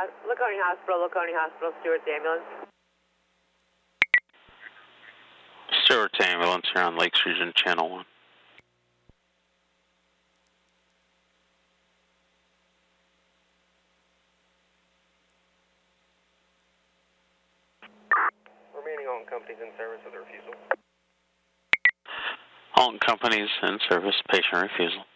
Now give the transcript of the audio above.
Laconia Hospital, Stewart's ambulance. Stewart's ambulance here on Lakes Region Channel 1. Remaining Alton companies in service with a refusal. Alton companies in service, patient refusal.